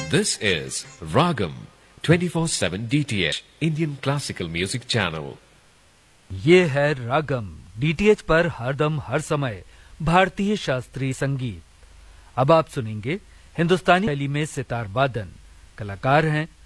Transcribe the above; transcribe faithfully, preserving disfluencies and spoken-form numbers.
This is Ragam twenty-four seven D T H Indian Classical Music Channel. ये है रागम DTH पर हरदम हर समय भारतीय शास्त्रीय संगीत। अब आप सुनेंगे हिंदुस्तानी शैली में सितार वादन। कलाकार हैं